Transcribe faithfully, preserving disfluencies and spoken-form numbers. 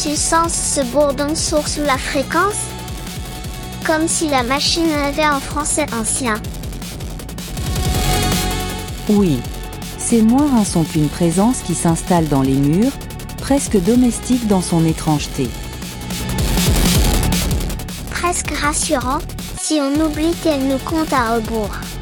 tu sens ce bourdon sourd sous la fréquence? Comme si la machine avait un français ancien. Oui. Ces moirins sont une présence qui s'installe dans les murs, presque domestique dans son étrangeté. Presque rassurant, si on oublie qu'elle nous compte à rebours.